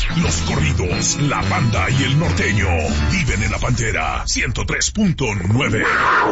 Los corridos, la banda y el norteño viven en la Pantera 103.9.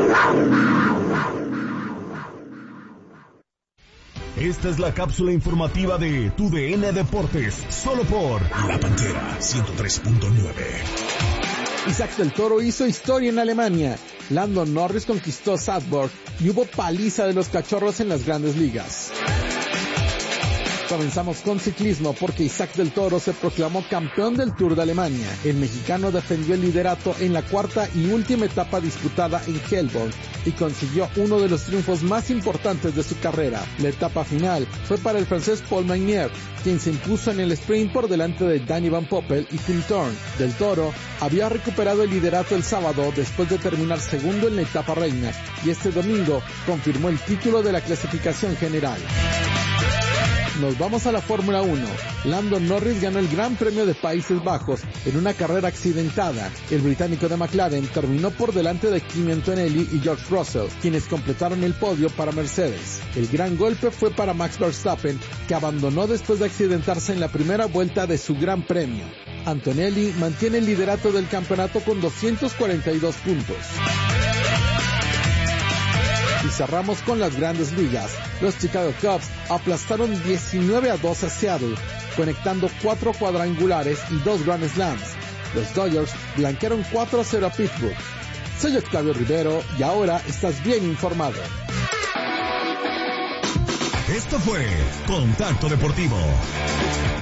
Esta es la cápsula informativa de Tu DN Deportes, solo por La Pantera 103.9. Isaac del Toro hizo historia en Alemania. Lando Norris conquistó Salzburg y hubo paliza de los cachorros en las grandes ligas. Comenzamos con ciclismo porque Isaac del Toro se proclamó campeón del Tour de Alemania. El mexicano defendió el liderato en la cuarta y última etapa disputada en Helborn y consiguió uno de los triunfos más importantes de su carrera. La etapa final fue para el francés Paul Magnier, quien se impuso en el sprint por delante de Danny Van Poppel y Tim Thorne. Del Toro había recuperado el liderato el sábado después de terminar segundo en la etapa reina y este domingo confirmó el título de la clasificación general. Nos vamos a la Fórmula 1. Lando Norris ganó el Gran Premio de Países Bajos en una carrera accidentada. El británico de McLaren terminó por delante de Kimi Antonelli y George Russell, quienes completaron el podio para Mercedes. El gran golpe fue para Max Verstappen, que abandonó después de accidentarse en la primera vuelta de su Gran Premio. Antonelli mantiene el liderato del campeonato con 242 puntos. Y cerramos con las grandes ligas. Los Chicago Cubs aplastaron 19-2 a Seattle, conectando 4 cuadrangulares y 2 Grand Slams. Los Dodgers blanquearon 4-0 a Pittsburgh. Soy Octavio Rivero y ahora estás bien informado. Esto fue Contacto Deportivo.